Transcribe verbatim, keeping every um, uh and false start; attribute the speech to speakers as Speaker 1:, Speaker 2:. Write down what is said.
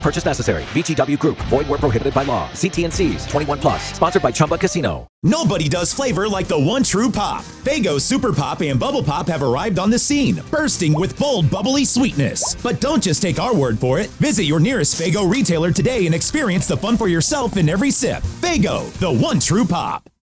Speaker 1: Purchase necessary. V G W Group. Void where prohibited by law. See T N Cs. twenty-one plus. Sponsored by Chumba Casino.
Speaker 2: Nobody does flavor like the one true pop. Faygo Super Pop and Bubble Pop have arrived on the scene, bursting with bold, bubbly sweetness. But don't just take our word for it. Visit your nearest Faygo retailer today and experience the fun for yourself in every sip. Faygo, the one true pop.